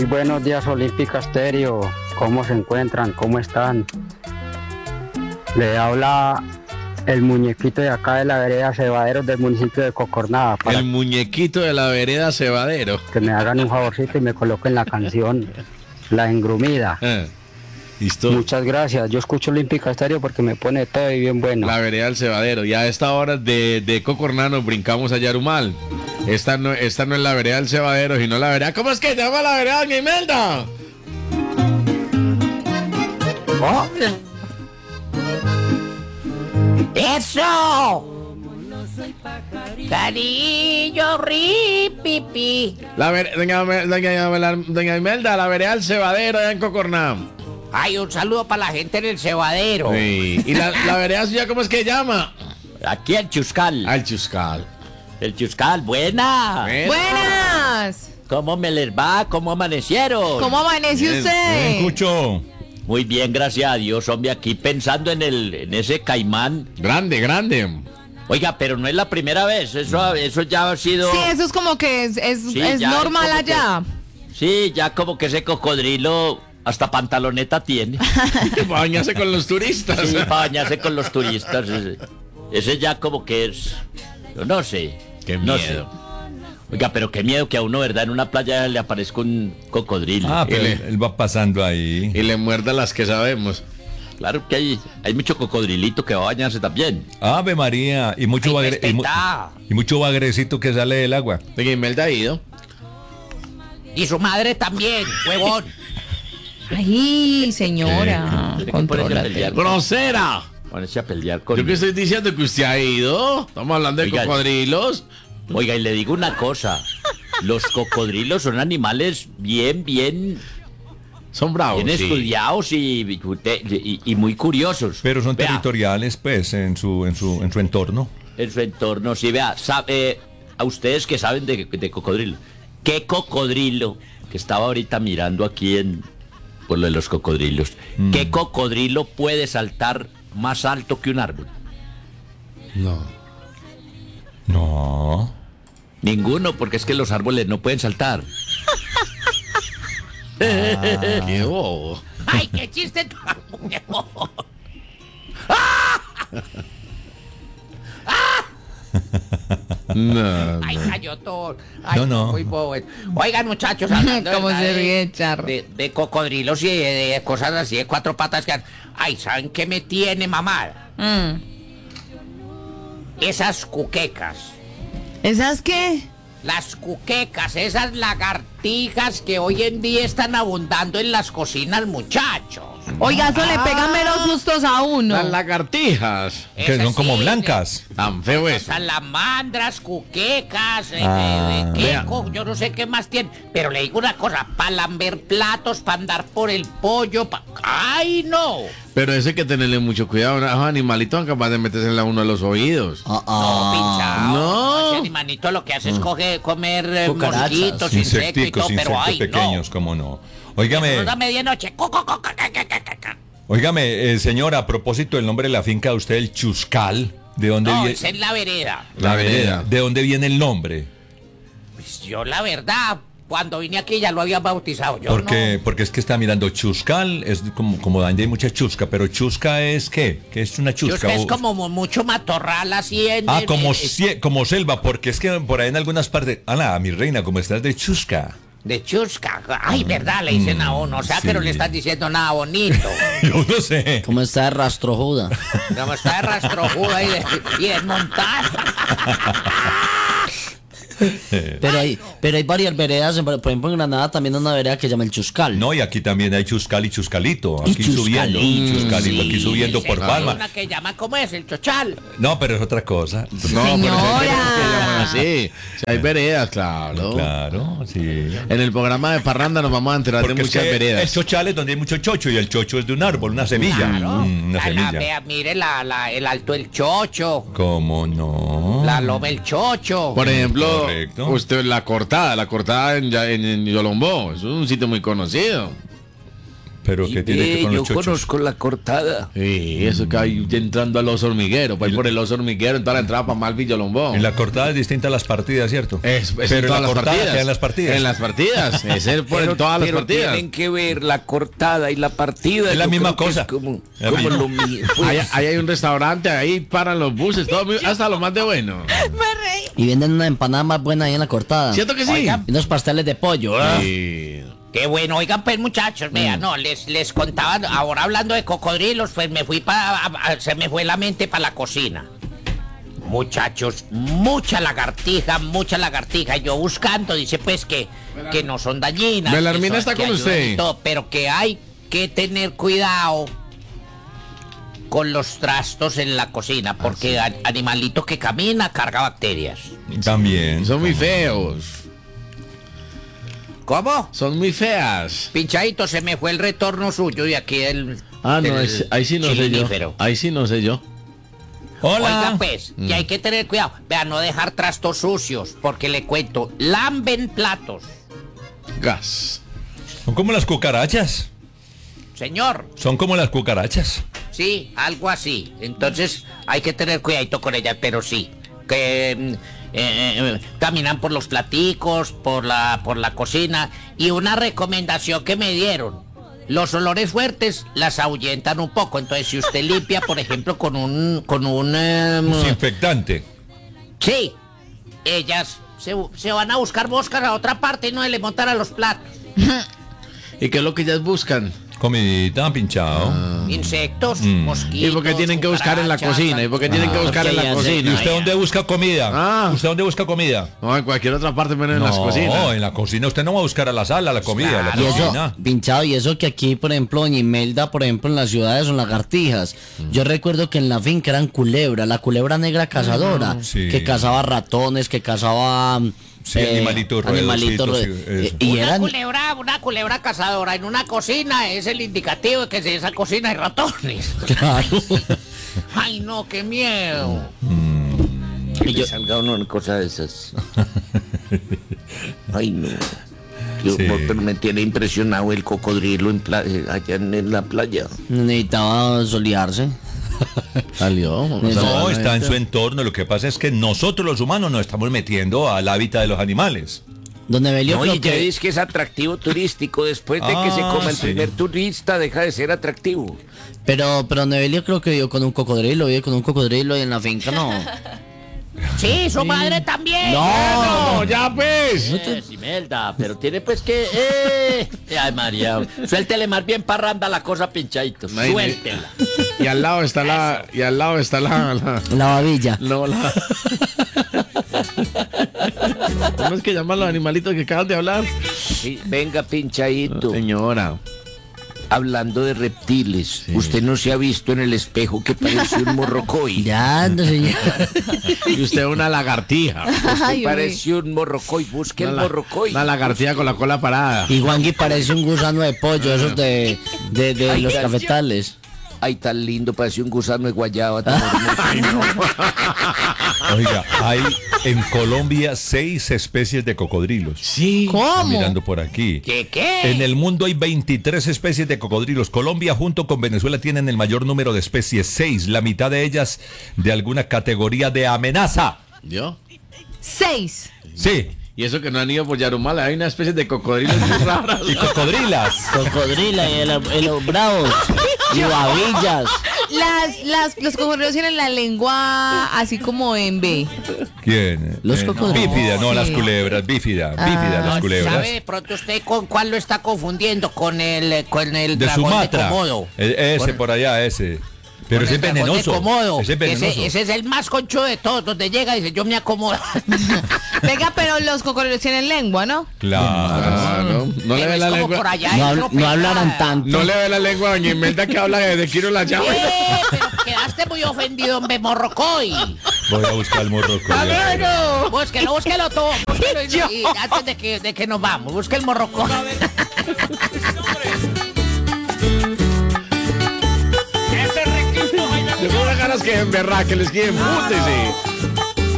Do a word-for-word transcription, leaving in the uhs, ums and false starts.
Muy buenos días, Olímpica Estéreo. ¿Cómo se encuentran? ¿Cómo están? Le habla el muñequito de acá de la vereda Cebaderos del municipio de Cocornada. Para El muñequito de la vereda Cebadero. que me hagan un favorcito y me coloquen la canción La Engrumida. Eh, ¿Listo? Muchas gracias. Yo escucho Olímpica Estéreo porque me pone todo y bien bueno. La vereda del Cebadero. Y a esta hora de, de Cocorná nos brincamos a Yarumal. Esta no, esta no es la vereda del Cebadero, sino la vereda. ¿Cómo es que se llama la vereda, doña Imelda? ¡Oh! ¡Eso! Cariño, ripipi. La ver, doña, doña, doña, doña Imelda, la vereda del Cebadero allá en Cocorná. Ay, un saludo para la gente en el cebadero. Sí. ¿Y la, la vereda suya cómo es que se llama? Aquí el Chuscal. Al Chuscal. El Chuscal, buena. Bueno. Buenas. ¿Cómo me les va? ¿Cómo amanecieron? ¿Cómo amaneció Bien, usted? Bien, Cucho. Muy bien, gracias a Dios, hombre, aquí pensando en el, en ese caimán. Grande, grande. Oiga, pero no es la primera vez, eso, eso ya ha sido... Sí, eso es como que es, es, Sí, es ya normal es como allá. Sí, ya como que ese cocodrilo hasta pantaloneta tiene. Bañarse con los turistas. Sí, para bañarse con los turistas. Ese, ese ya como que es... Yo no sé. Qué no miedo. sé. Oiga, pero qué miedo que a uno, ¿verdad? En una playa le aparezca un cocodrilo. Ah, pero Y le- él, él va pasando ahí. Y le muerda las que sabemos. Claro que hay, hay mucho cocodrilito que va a bañarse también. Ave María. Y mucho, Ay, bagre, y, mu- respetá. y mucho bagrecito que sale del agua. Doña Imelda ha ido. Y su madre también, huevón. Ay, señora. Tiene que ponerse a Contrólate. pelear. ¡Grosera! Ponerse a pelear con... Yo que estoy diciendo que usted ha ido. Estamos hablando de Oiga. cocodrilos. Oiga, y le digo una cosa. Los cocodrilos son animales bien, bien, Son bravos. bien sí. estudiados y, y, y muy curiosos. Pero son Vea, territoriales, pues, en su, en su, en su entorno. en su entorno, sí, vea, sabe, a ustedes que saben de, de cocodrilo, ¿qué cocodrilo, que estaba ahorita mirando aquí en, por lo de los cocodrilos, qué cocodrilo puede saltar más alto que un árbol? No. No. Ninguno, porque es que los árboles no pueden saltar. Qué bobo. ¡Ay, qué chiste tan bueno! No. ¡Ay, cayó todo! Ay, No, no. Muy bobo. Oigan, muchachos, hablando ¿Cómo ¿verdad? se de- ríe, Charro? De, de cocodrilos y de, de cosas así, de cuatro patas que han... Ay, ¿saben qué me tiene mamada? Mm. Esas cuquecas. ¿Esas qué? Las cuquecas, esas lagartijas que hoy en día están abundando en las cocinas, muchachos. Oiga, eso le pega menos sustos a uno. Las lagartijas. Que Esas son como sí, blancas. Tan feo de- eso. Salamandras, cuquecas, eh, Ah. eh, queco, yo no sé qué más tiene. Pero le digo una cosa, para lamber platos, para andar por el pollo, pa... ¡Ay, no! Pero eso hay que tenerle mucho cuidado. ¿No? Esos animalitos son capaces de meterse a uno de los oídos. No, pinchado. No. Ese animalito lo que hace es coger, comer eh, Cucarachas. mosquitos, insectos y todo, Insecticos, pero insectos ay, pequeños, no. cómo no. Óigame, Nos da medianoche. Co, co, co, ca, ca, ca, ca, ca, ca. óigame, eh, señora, a propósito del nombre de la finca de usted, el Chuscal, ¿de dónde No, viene? esa es la vereda. La vereda. ¿De dónde viene el nombre? Pues yo la verdad, cuando vine aquí ya lo había bautizado. Yo Porque, no. porque es que está mirando Chuscal, es como, como donde hay mucha chusca, pero chusca es ¿qué? ¿Qué es una Yo chusca? es O- como mu- mucho matorral así en... Ah, en- como, en- sie- como selva, porque es que por ahí en algunas partes... Ana, mi reina, como estás de chusca. de chusca. Ay, verdad, le dicen a uno. O sea que sí. no le están diciendo nada bonito. Yo no sé. ¿Cómo está rastrojuda? Como está de rastrojuda y, de, y desmontada. Pero hay, pero hay varias veredas, por por ejemplo en Granada también hay una vereda que se llama el Chuscal. No, y aquí también hay chuscal y chuscalito. Y Aquí subiendo. chuscalito, Chuscalito, aquí Sí, subiendo por hay Palma. una que llama, ¿cómo es? El chochal. No, pero es otra cosa. No, pero hay Señora. veredas que llaman así. Si hay veredas, claro. Claro, sí. En el programa de Parranda nos vamos a enterar Porque de es muchas que el veredas. chochal es donde hay mucho chocho y el chocho es de un árbol, una semilla. Claro. Mm, una La- la- semilla. vea, mire la, la, el alto el chocho. ¿Cómo no? La loma el chocho. Por ejemplo, Correcto. usted la cortada, la cortada en, Ya- en, en Yolombó, eso es un sitio muy conocido. Pero ¿qué tiene que ver con yo los chochos? conozco la cortada. Sí, eso que hay entrando al oso hormiguero, pues por el oso hormiguero, en toda la entrada para Malvillo Lombón. En la cortada es distinta a las partidas, ¿cierto? Es, es Pero en en todas la las cortada partidas. queda en las partidas. En las partidas. Es el por en Pero, todas las pero partidas. tienen que ver la cortada y la partida. Es la yo misma creo que cosa. Es como, La como misma. lo mismo. pues. Ahí, ahí hay un restaurante, ahí paran los buses, todo, muy- hasta lo más de bueno. Y venden una empanada más buena ahí en la cortada. ¿Cierto que sí? Y unos pasteles de pollo. ¿eh? Sí. Qué bueno, oigan pues muchachos, vean, no, les, les contaban, ahora hablando de cocodrilos, pues me fui para, se me fue la mente para la cocina. Muchachos, mucha lagartija, mucha lagartija, yo buscando, dice pues que, que no son dañinas. Belarmina que está que con ayudan usted. y todo, pero que hay que tener cuidado con los trastos en la cocina, porque a- animalito que camina carga bacterias. También. Son muy feos. ¿Cómo? Son muy feas. Pinchadito, se me fue el retorno suyo de aquí del... Ah, no, del es- ahí sí no sé yo. chilinífero. Ahí sí no sé yo. Hola. Oiga, pues, y hay que tener cuidado. Vea, no dejar trastos sucios, porque le cuento, lamben platos. Gas. Son como las cucarachas. Señor, Son como las cucarachas. sí, algo así. Entonces, hay que tener cuidadito con ellas, pero sí. Que mm, eh, eh, caminan por los platicos, por la, por la cocina. Y una recomendación que me dieron. Los olores fuertes las ahuyentan un poco. Entonces, si usted limpia, por ejemplo, con un... Con un em, Desinfectante. sí, ellas se, se van a buscar moscas a otra parte y no le montan a los platos. ¿Y qué es lo que ellas buscan? Comidita, pinchado. Insectos, Mm. mosquitos. ¿Y por qué tienen que buscar en la cucarachas, cocina? ¿Y por qué tienen que Ah, buscar en porque la ya sé. ¿Y cocina? usted dónde busca comida? Ah. ¿Usted dónde busca comida? No, en cualquier otra parte menos en las No, cocinas. en la cocina usted no va a buscar a la sala, a la comida, a la Y eso, cocina. pinchado, y eso que aquí, por ejemplo, Doña Imelda, por ejemplo, en las ciudades son lagartijas. Yo recuerdo que en la finca eran culebra, la culebra negra cazadora, Sí. que cazaba ratones, que cazaba... Sí, animalitos animalitos ruedositos, rue- sí, eso. eh, y Una eran... culebra, una culebra cazadora en una cocina es el indicativo de que en esa cocina hay ratones. Claro. Ay, no, qué miedo. Que le salga uno una cosa de esas. Ay, no. Qué Sí. horror, pero me tiene impresionado el cocodrilo en pla- eh, allá en, en la playa. Necesitaba solearse. Salió. No, está en su entorno. Lo que pasa es que nosotros los humanos nos estamos metiendo al hábitat de los animales. Don Evelio, No, creo y ya que... dices que es atractivo turístico. Después de que se Ah, coma el sí. primer turista, deja de ser atractivo. Pero, pero Don Evelio creo que vivió con un cocodrilo, vive con un cocodrilo y en la finca no. Sí, su madre también. No, ya pues. Eh, Simelda, pero tiene pues que... Eh. Ay, María, suéltele más bien parranda la cosa, pinchadito. Ay, Suéltela. Y al lado está la. Y al lado está la. la La babilla. no, la. ¿Cómo es que llaman los animalitos que acaban de hablar? Sí, venga, pinchadito. Señora. Hablando de reptiles, usted no se ha visto en el espejo que parece un morrocoy. Ya, anda, señor. Y usted una lagartija. Ay, Parece un morrocoy. Busque el Una, la- morrocoy. una lagartija con la cola parada. Y Juangui parece un gusano de pollo, esos de, de, de Ay, los gracias. cafetales. Ay, tan lindo, parece un gusano de guayaba. tan hermoso. Oiga, hay en Colombia seis especies de cocodrilos. Sí. Estoy ¿Cómo? mirando por aquí. ¿Qué qué? En el mundo hay veintitrés especies de cocodrilos. Colombia junto con Venezuela tienen el mayor número de especies, seis, la mitad de ellas de alguna categoría de amenaza. ¿Yo? Seis. Sí, Y eso que no han ido por Yarumal, hay una especie de cocodrilos muy raras. y cocodrilas. Cocodrila y el, el- los bravos. Y babillas. Las, las, los cocodrilos tienen la lengua así como en B. ¿Quién? Los Eh, cocodrilos. Bífida, no Sí. las culebras, bífida, bífida las No, culebras. ¿sabe de pronto usted con cuál lo está confundiendo? Con el, con el De dragón de Sumatra. Komodo. E- ese Con- por allá, ese. Pero con ese el es dragón de venenoso. Komodo. Ese es venenoso. Ese, ese es el más conchudo de todos. Donde llega y dice, yo me acomodo. Venga, pero los cocodrilos tienen lengua, ¿no? Claro. No le Pero ve es la como por lengua. allá No, adentro hab- no hablaran pegada. tanto. No le ve la lengua a Doña Imelda que habla de, de Quiro la llave. Eh, pero quedaste muy ofendido, hombre, morrocoy. Voy a buscar el morro. Búsquelo, búsquelo todo. Búsquelo y, y antes de que, de que nos vamos, busque el morrocoy. Yo tengo unas ganas que en verdad que les quieren púntese.